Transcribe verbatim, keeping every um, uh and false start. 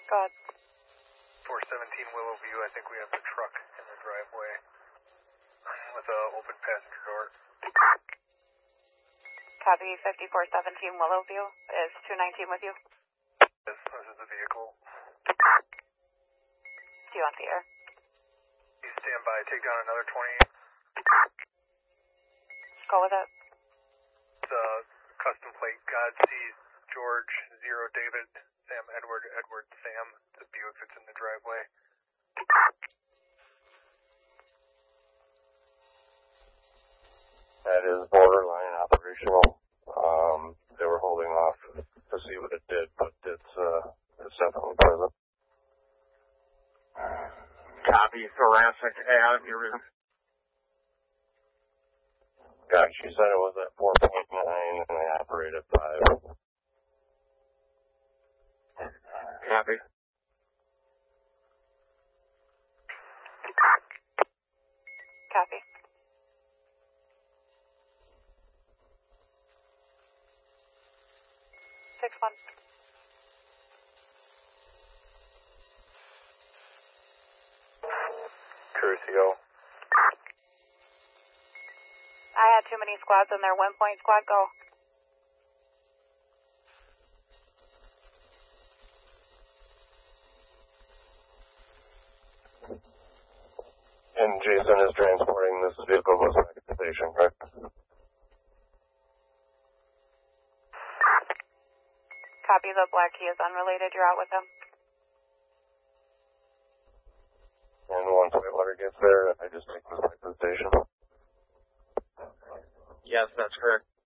Go ahead. four seventeen Willowview, I think we have the truck in the driveway with an open passenger door. Copy, fifty-four seventeen Willowview. Is two nineteen with you? Yes, this is the vehicle. Do you want the air? You stand by, take down another twenty. Go with it. The custom plate, Godspeed, George, Zero David, Sam Edward, Edward Sam. The Buick that's in the driveway. That is borderline operational. Um, they were holding off to see what it did, but it's uh, it's definitely present. Copy, thoracic aneurysm. Gosh, she said it was at four point nine and they operated five. Copy. Copy. Six one. Curcio. I had too many squads in there. One point squad, go. And Jason is transporting this vehicle to the station, correct? Copy, the black key is unrelated. You're out with them. And once Whitewater gets there, I just take this back to the station. Yes, that's correct.